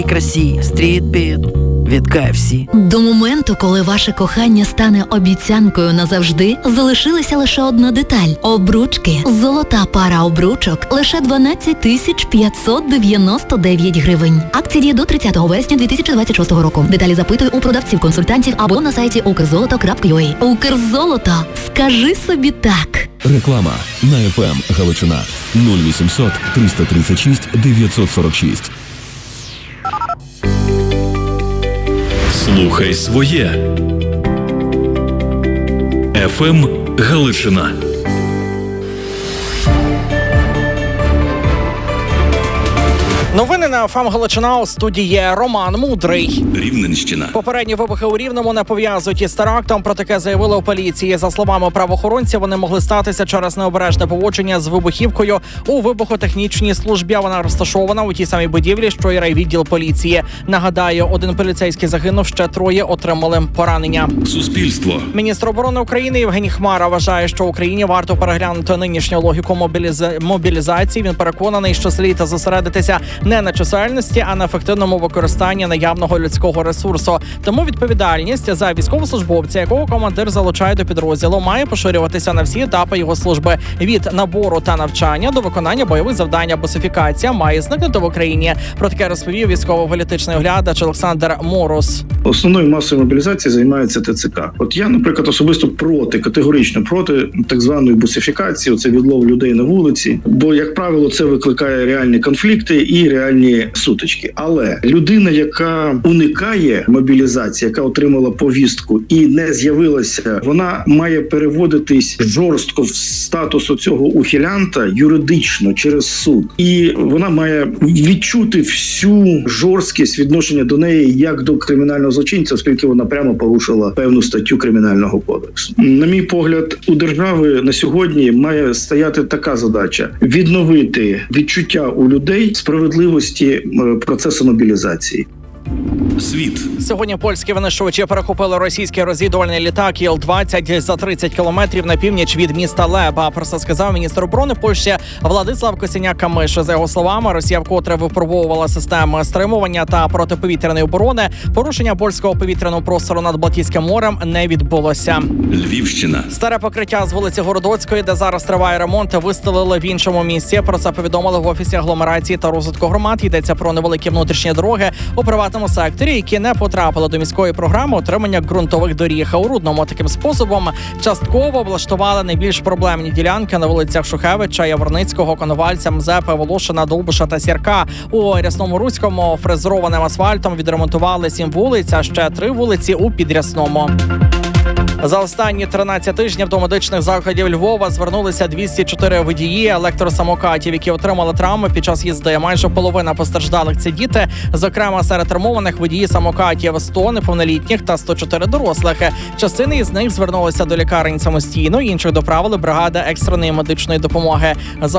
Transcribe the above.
красі, стрітбіт від KFC. До моменту, коли ваше кохання стане обіцянкою назавжди, залишилася лише одна деталь – обручки. Золота пара обручок – лише 12 599 гривень. Акція діє до 30 вересня 2026 року. Деталі запитуй у продавців-консультантів або на сайті ukrzoloto.ua. Укрзолото. Скажи собі так. Реклама на FM Галичина 0800 336 946. Слухай своє. ФМ Галичина. Новини на ФМ Галичина. У студії Роман Мудрий. Рівненщина. Попередні вибухи у Рівному не пов'язують із терактом, про таке заявили у поліції. За словами правоохоронців, вони могли статися через необережне поводження з вибухівкою у вибухотехнічній службі. Вона розташована у тій самій будівлі, що й райвідділ поліції. Нагадаю, один поліцейський загинув, ще 3 отримали поранення. Суспільство. Міністр оборони України Євгеній Хмара вважає, що Україні варто переглянути нинішню логіку мобілізації. Він переконаний, що слід зосередитися не на чисельності, а на ефективному використанні наявного людського ресурсу. Тому відповідальність за військовослужбовця, якого командир залучає до підрозділу, має поширюватися на всі етапи його служби. Від набору та навчання до виконання бойових завдань. Босифікація має зникнути в Україні. Про таке розповів військово-політичний оглядач Олександр Морус. Основною масовою мобілізацією займається ТЦК. От я, наприклад, особисто категорично проти так званої бусифікації, це відлов людей на вулиці, бо, як правило, це викликає реальні конфлікти і реальні сутички. Але людина, яка уникає мобілізації, яка отримала повістку і не з'явилася, вона має переводитись жорстко в статусу цього ухилянта юридично через суд. І вона має відчути всю жорсткість відношення до неї як до кримінального злочинця, оскільки вона прямо порушила певну статтю Кримінального кодексу. На мій погляд, у держави на сьогодні має стояти така задача – відновити відчуття у людей справедливості процесу мобілізації. Світ. Сьогодні польські винищувачі перехопили російський розвідувальний літак Іл-20 за 30 кілометрів на північ від міста Леба. Про це сказав міністр оборони Польщі Владислав Косіняк-Камиш. За його словами, Росія вкотре випробовувала системи стримування та протиповітряної оборони. Порушення польського повітряного простору над Балтійським морем не відбулося. Львівщина. Старе покриття з вулиці Городоцької, де зараз триває ремонт, вистелили в іншому місці. Про це повідомили в Офісі агломерації та розвитку громад. Йдеться про невеликі внутрішні дороги у приватному секторі, які не потрапили до міської програми отримання ґрунтових доріг. А у Рудному таким способом частково облаштували найбільш проблемні ділянки на вулицях Шухевича, Яворницького, Коновальця, Мзепи, Волошина, Довбуша та Сірка. У Рясному Руському фрезерованим асфальтом відремонтували 7 вулиць, а ще 3 вулиці у Підрясному. За останні 13 тижнів до медичних закладів Львова звернулися 204 водії електросамокатів, які отримали травми під час їзди. Майже половина постраждалих – це діти. Зокрема, серед травмованих водії самокатів 100 неповнолітніх та 104 дорослих. Частина із них звернулися до лікарень самостійно, інших доправили бригади екстреної медичної допомоги.